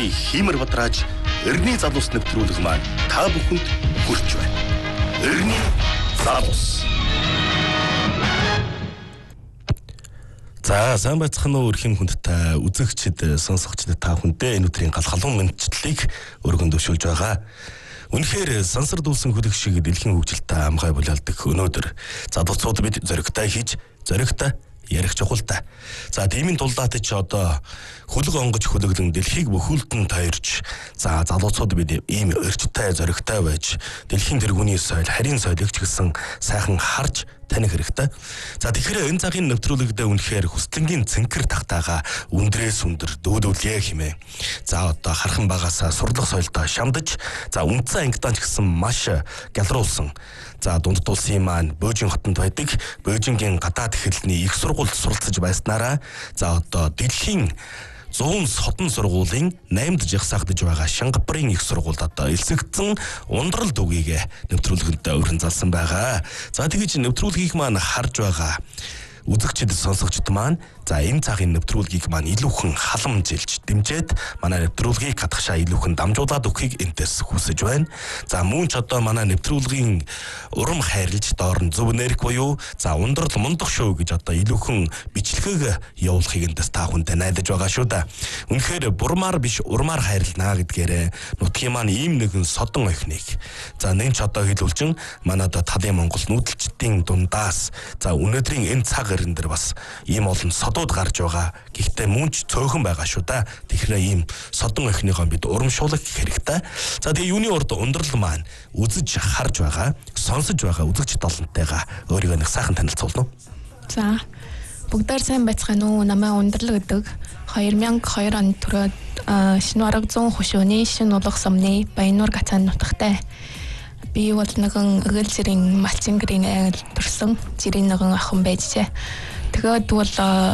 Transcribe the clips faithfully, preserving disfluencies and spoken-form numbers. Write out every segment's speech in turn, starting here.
би Хиймэр Бадраж Эрдэнэ залуус нэвтрүүлэг маань та бүхэнд хүрч байна. Эрдэнэ залуус. За сайн байцгаана уу өрхийн хүндтэй үзэгчид сонсогчдод та бүхэндээ энэ өдрийн гал халуун мэдчилтийг өргөн дэвшүүлж байгаа. Үнэхээр сансар дүүлсэн хүлэг шиг дэлхийн хөгжилтэй амгай булаалдаг өнөөдөр залуучууд бид зоригтой хийж зоригтой ярих чухалтай. За тиймийн тулдаад ч одоо хөлөг онгож хөлөглөн дэлхийг бүхүүлдэн тойрч за залуучууд бид ийм өрчтэй зоригтой байж дэлхийн тэргүүний соёл харийн соёлыг ч гэсэн сайхан харж таних хэрэгтэй. За тэгэхээр энэ цагийн нэвтрүүлэгдээ үнэхээр хүслэнгийн цэнхэр тахтаага үндрээс өндөр дөөдөлье хэмээн. За одоо хархан багасаа сурлах соёлдоо шамдаж за үндсэн ангидаа ч гэсэн маш гялруулсан. За дунд улсын маань Бөөжин хотод байдаг Бөөжингийн гадаад эхлэлний их сургуульд суралцж байснараа за одоо дэлхийн зүүн содон сургуулийн наймд жагсаагдж байгаа Шингапурын их сургуульд одоо элсэгдсэн ундрал дүгийг нэвтрүүлгэндээ өрн залсан байгаа. За тэгэж нэвтрүүлгийг маань харж байгаа үзэгчид сонсогчд маань за энэ цагийн нэвтрүүлгийг маань илүүхэн халамжилж дэмжиж манай нэвтрүүлгийг хатгашаа илүүхэн дамжуулаад өгөхийг энтэс хүсэж байна. За мөн ч одоо манай нэвтрүүлгийн урам хайрлж доор нь зөв нэрх буюу за ундрал мундах шүү гэж одоо илүүхэн бичлэгийг явуулахыг энтэс та хүнтэй найдаж байгаа шүү да. Үнэхээр бурмаар биш урмаар хайрлнаа гэдгээрээ нутгийн маань ийм нэгэн содон охиныг за нэн ч одоо хэлүүлчин манай одоо талын Монгол нүүдэлчдийн дундаас за өнөөдрийн энэ цаг ирэн дээр бас ийм олон содууд гарч байгаа. Гэхдээ мөн ч цөөхөн байгаа шүү да. Тэгэхээр ийм содон охиныгоо бид урамшуулах хэрэгтэй. За тэгээ юуны урд ундрал маань үзэж харж байгаа, сонсож байгаа үзэгчд олонтойгоо өөрийгөө нэг сайхан танилцуулна уу? За бүгдээр сайн байцгаана уу? Намайг ундрал гэдэг две тысячи deux онд төрөөд шинэ арга зүүн хөшөөний шинэ улах сумны Баяннуур гацаан нутагтай. Би бол нэгэн эгэл зэрийн малчингэрийн ангил төрсөн зэрийн нэгэн охин байжээ. Тэгээд бол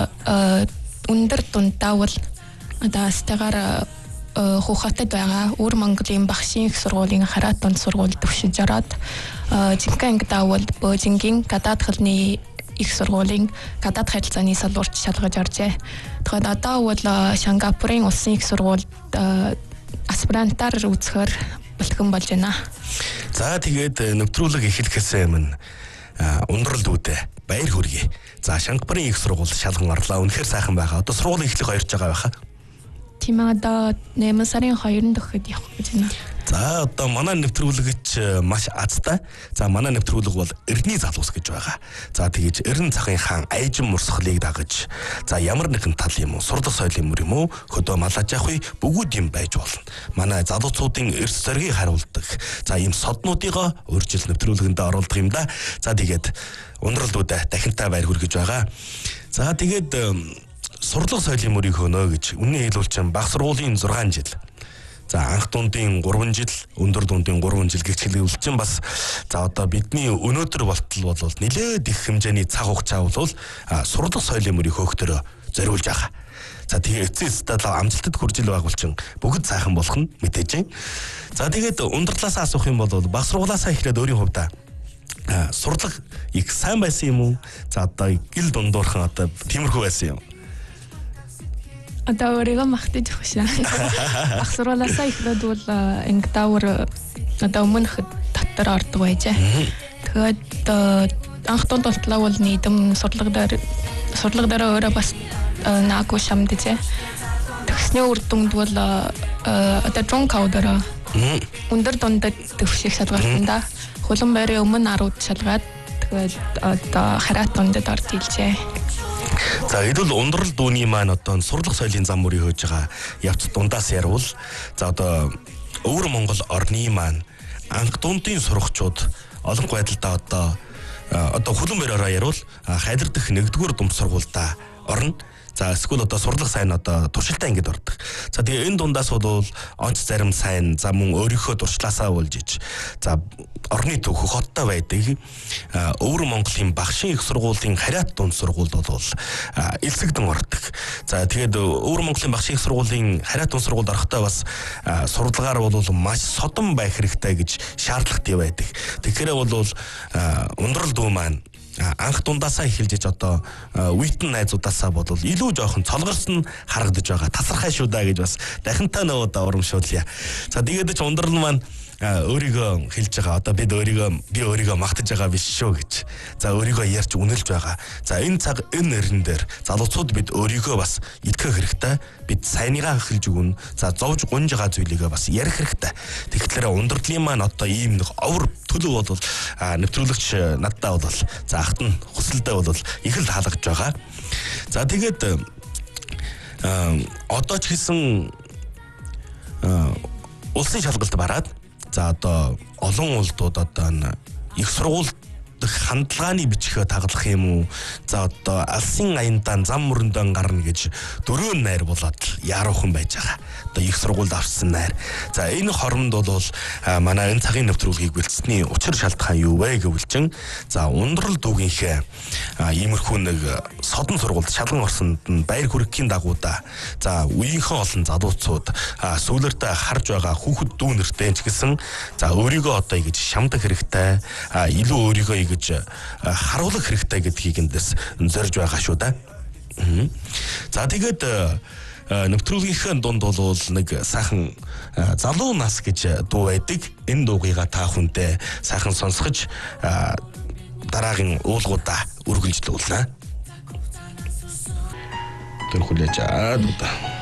өндөр дундаа бол одоо стагаар хуухатад байгаа Өвөр Монголын багшийн их сургуулийн Хараат дунд сургуульд төвшиж ороод жинхэнэ ангидаа бол Бөөжингийн гадаад хэлний их сургуулийн гадаад харилцааны салбарт шалгаж оржээ. Тэгэхээр одоо бол Шингапурын улсын их сургуульд аспирантаар үзэхээр бэлтгэн болж байна. За тэгээд нэвтрүүлэг эхлэхээс өмнө ундрал дүүдээ баяр хүргэе. За Шингапурын их сургууль шалган орлоо. Үнэхээр сайхан байгаа. Одоо сургуулийн эхлэх хоёрч байгаа байхаа. Тийм одоо найман сарын хоёрнд өгөхөд явах гэж байна. За одоо манай нэвтрүүлэгч маш азтай. За манай нэвтрүүлэг бол Эрдэнэ залуус гэж байгаа. За тэгэж Эрдэнэ цагын хаан айжин мурсгалыг дагаж за ямар нэгэн тал юм уу, сурлах соёлын мөр юм уу, хөдөө малаж явах бүгд юм байж болно. Манай залуучуудын эрс зоргийг харуулдаг. За ийм соднуудыгоо өөрчил нэвтрүүлгэндээ оруулдаг юм да. За тэгээд ундралдуудаа дахинтай баяр хүргэж байгаа. За тэгээд сурлах соёлын мөрийг хөнөө гэж үнэн хэлүүлчин баг сургуулийн зургаан жил. За анх дундын гурван жил, өндөр дундын гурван жил гэж хэлүүлчин бас за одоо бидний өнөөдөр болтол бол нэлээд их хэмжээний цаг хугацаа бол сурлах соёлын мөрийг хөөхтөрөө зориулж байгаа. За тэгээ эцэс талаа амжилтад хүрж ил байгуулчин бүгд сайхан болох нь мэдээж. За тэгээд ундралаасаа асуух юм бол баг сургуулаасаа эхлээд өөрийн хувьдаа сурлах их сайн байсан юм уу? За одоо гэл дундуурхан одоо тиймэрхүү байсан юм. Одоо өөрийгөө магтаж өгшаа. Ах сургуулаасаа эхлээд бол ангидаавар одоо өмнөх дотор ордог байжээ. Тэгээд анх тунд болтлоо бол нийтэм сурлаг дээр сурлаг дээр өөрөө бас наагүй шамдажээ. Тэгсний үр дүнд бол одоо трон каудера өндөр дундад төвших шалгалтанд хулан байрын өмнө арууд шалгаад тэгээд одоо Хараат дундад орж илжээ. За хэдүүл ундрал дүүний маань одоо сурлах соёлын зам мөрийг хөөж байгаа явц дундаас ярвал за одоо Өвөр Монгол орны маань анх дундын сурагчид олон байдалтай одоо одоо хулан байраараа ярвал хайдар дэх нэгдүгээр дунд сургуультай орно. За эсвэл одоо сурлах сайн одоо туршилтаа ингэж ордог. За тэгээ энэ дундаас бол онц зарим сайн за мөн өөрийнхөө туршлаасаа болж иж за орны төвхөх хоттой байдаг. Өвөр Монголын багшийн их сургуулийн Хараат дунд сургуульд бол элсэгдэн ордог. За тэгээд Өвөр Монголын багшийн их сургуулийн Хараат дунд сургуульд орохдоо бас сурлагаар бол маш содон байх хэрэгтэй гэж шаардлагатай байдаг. Тэгэхээр бол ундрал дүү маань анх дундаасаа эхэлж одоо үейтэн найзуудаасаа бодвол илүү жоохон цолгорсон харагдаж байгаа. Тасархай шүү даа гэж бас дахинтаа нөгөө урамшуулъя. За тэгээд ч ундрал маань өөрийгөө хэлж байгаа. Одоо бид өөрийгөө би өөрийгөө магтаж байгаа биш шүү гэж. За өөрийгөө ярьж үнэлж байгаа. За энэ цаг энэ нэрэн дээр залуучууд бид өөрийгөө бас илтгэх хэрэгтэй. Бид сайныгаа хэлж өгнө. За зовж гунж байгаа зүйлийгээ бас ярих хэрэгтэй. Тэгэхээр ундралын маань одоо ийм нэг овор төлөв бол нэвтрүүлэгч надтай бол за ахт нь хүсэлдээ бол их л хаалгаж байгаа. За тэгээд одоо ч гэсэн улсын шалгалт бараад за одоо олон улсууд одоо их сургууль хандлагын бичгээ таглах юм уу? За одоо алсын аяндаа зам мөрөндөө гарна гэж дөрөв найр болоод яаруухан байж байгаа. Одоо их сургуульд авсан найр. За энэ хоромд бол манай энэ цагийн нэвтрүүлгийг бэлдсэний учир шалтгаан юу вэ гэвэл чин за ундрал дүүгийнхээ иймэрхүү нэг содон сургуульд шалган орсонд нь баяр хүргэхийн дагуудаа за үеийнхээ олон залуучууд сүүлэртэ харж байгаа хүүхэд дүү нэртэй ч гэсэн за өөрийгөө одоо ингэж шамдаг хэрэгтэй илүү өөрийгөө гэж харуулах хэрэгтэй гэдгийг эндээс зорж байгаа шүү да. За тэгээд нэвтрүүлгийнхээ дунд бол нэг сайхан залуу нас гэж дуу байдаг. Энэ дуугийга та хүнтэй сайхан сонсгож дараагийн уулгуудаа үргэлжлүүлнэ. Тэр хүлээж аа дуу.